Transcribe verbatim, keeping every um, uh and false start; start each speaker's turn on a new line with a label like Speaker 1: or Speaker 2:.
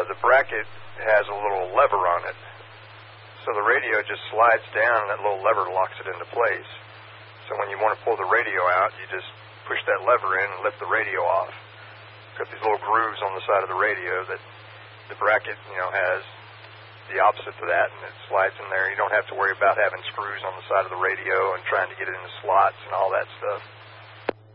Speaker 1: uh, the bracket has a little lever on it. So the radio just slides down, and that little lever locks it into place. So when you want to pull the radio out, you just push that lever in and lift the radio off. Got these little grooves on the side of the radio that the bracket, you know, has the opposite to that, and it slides in there. You don't have to worry about having screws on the side of the radio and trying to get it in the slots and all that stuff.